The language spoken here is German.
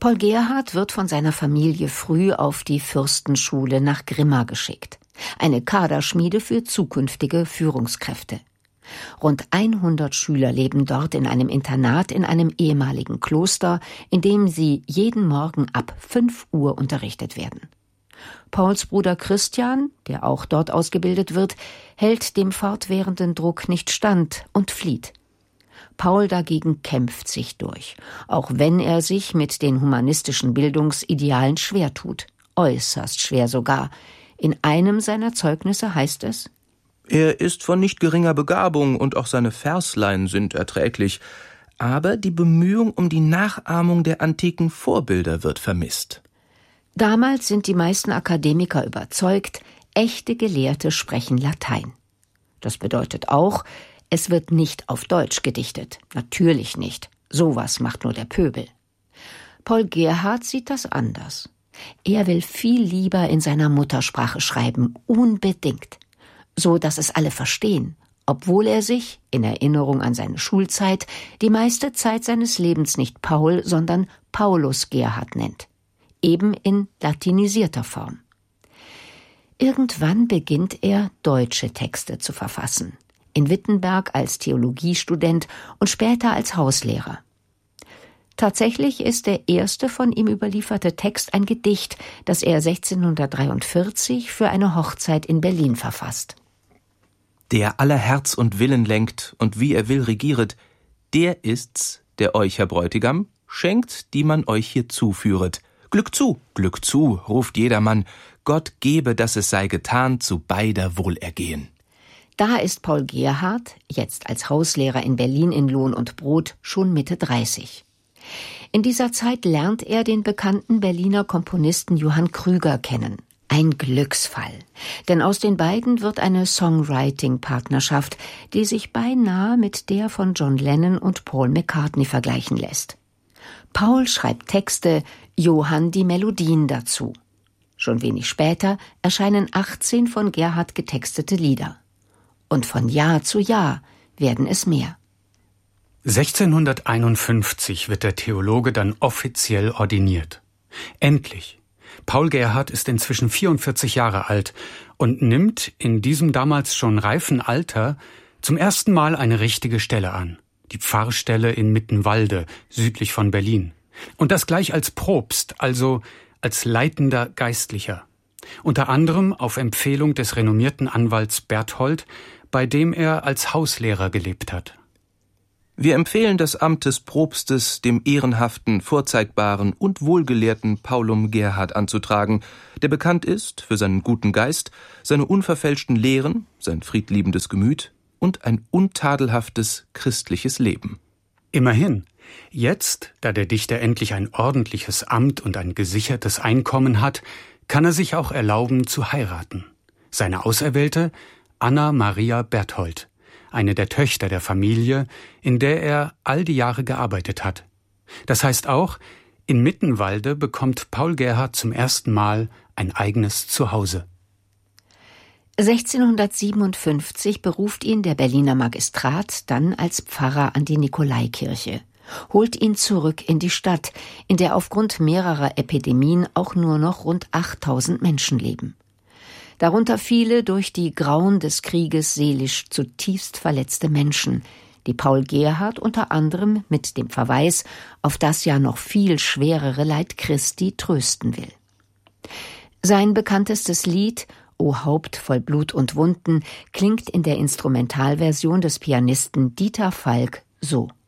Paul Gerhardt wird von seiner Familie früh auf die Fürstenschule nach Grimma geschickt. Eine Kaderschmiede für zukünftige Führungskräfte. Rund 100 Schüler leben dort in einem Internat in einem ehemaligen Kloster, in dem sie jeden Morgen ab 5 Uhr unterrichtet werden. Pauls Bruder Christian, der auch dort ausgebildet wird, hält dem fortwährenden Druck nicht stand und flieht. Paul dagegen kämpft sich durch, auch wenn er sich mit den humanistischen Bildungsidealen schwer tut, äußerst schwer sogar. In einem seiner Zeugnisse heißt es: Er ist von nicht geringer Begabung und auch seine Verslein sind erträglich, aber die Bemühung um die Nachahmung der antiken Vorbilder wird vermisst. Damals sind die meisten Akademiker überzeugt, echte Gelehrte sprechen Latein. Das bedeutet auch, es wird nicht auf Deutsch gedichtet. Natürlich nicht. Sowas macht nur der Pöbel. Paul Gerhardt sieht das anders. Er will viel lieber in seiner Muttersprache schreiben, unbedingt. So dass es alle verstehen, obwohl er sich, in Erinnerung an seine Schulzeit, die meiste Zeit seines Lebens nicht Paul, sondern Paulus Gerhardt nennt. Eben in latinisierter Form. Irgendwann beginnt er, deutsche Texte zu verfassen. In Wittenberg als Theologiestudent und später als Hauslehrer. Tatsächlich ist der erste von ihm überlieferte Text ein Gedicht, das er 1643 für eine Hochzeit in Berlin verfasst. Der aller Herz und Willen lenkt und wie er will regieret, der ist's, der euch, Herr Bräutigam, schenkt, die man euch hier zuführet. Glück zu, ruft jedermann, Gott gebe, dass es sei getan, zu beider Wohlergehen. Da ist Paul Gerhardt, jetzt als Hauslehrer in Berlin in Lohn und Brot, schon Mitte 30. In dieser Zeit lernt er den bekannten Berliner Komponisten Johann Krüger kennen. Ein Glücksfall, denn aus den beiden wird eine Songwriting-Partnerschaft, die sich beinahe mit der von John Lennon und Paul McCartney vergleichen lässt. Paul schreibt Texte, Johann die Melodien dazu. Schon wenig später erscheinen 18 von Gerhardt getextete Lieder. Und von Jahr zu Jahr werden es mehr. 1651 wird der Theologe dann offiziell ordiniert. Endlich! Paul Gerhardt ist inzwischen 44 Jahre alt und nimmt in diesem damals schon reifen Alter zum ersten Mal eine richtige Stelle an. Die Pfarrstelle in Mittenwalde, südlich von Berlin. Und das gleich als Propst, also als leitender Geistlicher. Unter anderem auf Empfehlung des renommierten Anwalts Berthold, bei dem er als Hauslehrer gelebt hat. Wir empfehlen das Amt des Propstes dem ehrenhaften, vorzeigbaren und wohlgelehrten Paulum Gerhardt anzutragen, der bekannt ist für seinen guten Geist, seine unverfälschten Lehren, sein friedliebendes Gemüt und ein untadelhaftes christliches Leben. Immerhin, jetzt, da der Dichter endlich ein ordentliches Amt und ein gesichertes Einkommen hat, kann er sich auch erlauben zu heiraten. Seine Auserwählte Anna Maria Berthold, eine der Töchter der Familie, in der er all die Jahre gearbeitet hat. Das heißt auch, in Mittenwalde bekommt Paul Gerhardt zum ersten Mal ein eigenes Zuhause. 1657 beruft ihn der Berliner Magistrat dann als Pfarrer an die Nikolaikirche, holt ihn zurück in die Stadt, in der aufgrund mehrerer Epidemien auch nur noch rund 8000 Menschen leben. Darunter viele durch die Grauen des Krieges seelisch zutiefst verletzte Menschen, die Paul Gerhardt unter anderem mit dem Verweis auf das ja noch viel schwerere Leid Christi trösten will. Sein bekanntestes Lied »O Haupt voll Blut und Wunden« klingt in der Instrumentalversion des Pianisten Dieter Falk so.